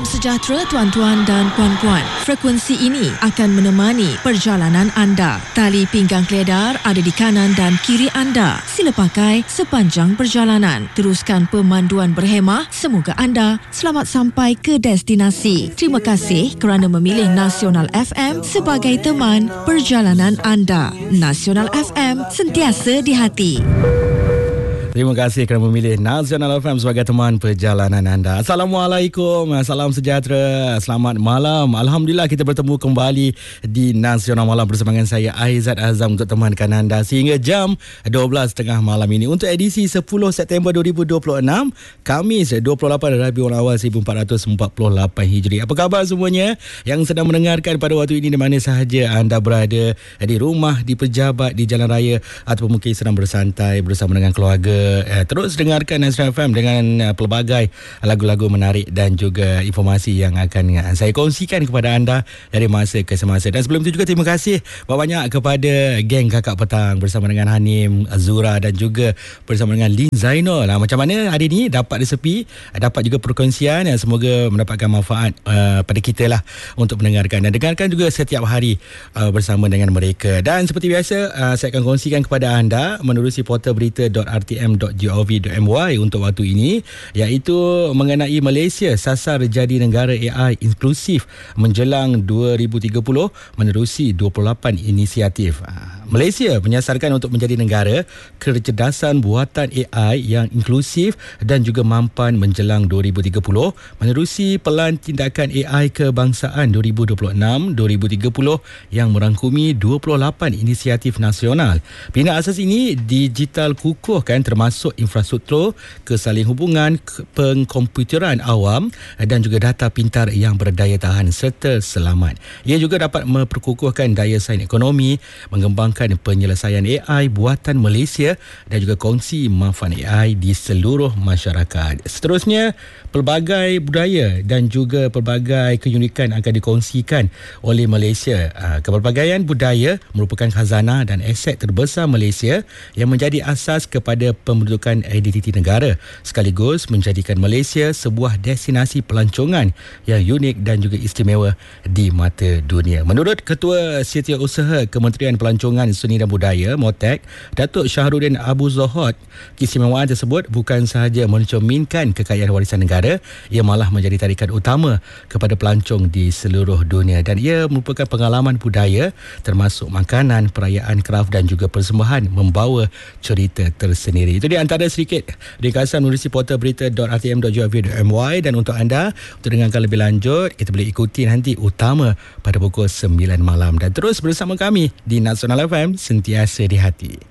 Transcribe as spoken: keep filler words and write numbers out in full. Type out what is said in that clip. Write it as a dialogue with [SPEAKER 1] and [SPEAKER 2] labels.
[SPEAKER 1] sejahtera tuan-tuan dan puan-puan. Frekuensi ini akan menemani perjalanan anda. Tali pinggang keledar ada di kanan dan kiri anda. Sila pakai sepanjang perjalanan. Teruskan pemanduan berhemah. Semoga anda selamat sampai ke destinasi. Terima kasih kerana memilih Nasional F M sebagai teman perjalanan anda. Nasional F M, sentiasa di hati.
[SPEAKER 2] Terima kasih kerana memilih Nasional F M sebagai teman perjalanan anda. Assalamualaikum, salam sejahtera, selamat malam. Alhamdulillah kita bertemu kembali di Nasional Malam bersama dengan saya Aizat Azam untuk temankan anda sehingga jam dua belas tiga puluh malam ini untuk edisi sepuluh September dua ribu dua puluh enam, Khamis dua puluh lapan Rabiul Awal seribu empat ratus empat puluh lapan Hijri. Apa khabar semuanya yang sedang mendengarkan pada waktu ini di mana sahaja anda berada, di rumah, di pejabat, di jalan raya ataupun mungkin sedang bersantai bersama dengan keluarga. Uh, terus dengarkan Nasional F M dengan uh, pelbagai lagu-lagu menarik dan juga informasi yang akan uh, saya kongsikan kepada anda dari masa ke semasa. Dan sebelum itu juga terima kasih banyak kepada geng Kakak Petang bersama dengan Hanim, Azura dan juga bersama dengan Lin Zainul. Nah, macam mana hari ini dapat resepi, dapat juga perkongsian yang semoga mendapatkan manfaat uh, pada kita lah untuk mendengarkan dan dengarkan juga setiap hari uh, bersama dengan mereka. Dan seperti biasa uh, saya akan kongsikan kepada anda menerusi portal berita dot r t m dot gov dot m y untuk waktu ini, iaitu mengenai Malaysia sasar jadi negara A I inklusif menjelang dua ribu tiga puluh menerusi dua puluh lapan inisiatif. Malaysia menyasarkan untuk menjadi negara kecerdasan buatan A I yang inklusif dan juga mampan menjelang dua ribu tiga puluh menerusi Pelan Tindakan A I Kebangsaan dua ribu dua puluh enam dua ribu tiga puluh yang merangkumi dua puluh lapan inisiatif nasional. Bina asas ini digital kukuhkan termasuk infrastruktur, kesaling hubungan, pengkomputeran awam dan juga data pintar yang berdaya tahan serta selamat. Ia juga dapat memperkukuhkan daya saing ekonomi, mengembangkan penyelesaian A I buatan Malaysia dan juga kongsi manfaat A I di seluruh masyarakat. Seterusnya, pelbagai budaya dan juga pelbagai keunikan akan dikongsikan oleh Malaysia. Kepelbagaian budaya merupakan khazanah dan aset terbesar Malaysia yang menjadi asas kepada pembentukan identiti negara sekaligus menjadikan Malaysia sebuah destinasi pelancongan yang unik dan juga istimewa di mata dunia. Menurut Ketua Setiausaha Kementerian Pelancongan Seni dan Budaya M O T A K, Datuk Syahrudin Abu Zohod, keistimewaan tersebut bukan sahaja mencerminkan kekayaan warisan negara, ia malah menjadi tarikan utama kepada pelancong di seluruh dunia dan ia merupakan pengalaman budaya termasuk makanan, perayaan kraf dan juga persembahan membawa cerita tersendiri. Itu di antara sedikit ringkasan menerusi portal berita dot r t m dot gov dot m y dan untuk anda untuk dengarkan lebih lanjut kita boleh ikuti nanti utama pada pukul sembilan malam dan terus bersama kami di Nasional F M, sentiasa di hati.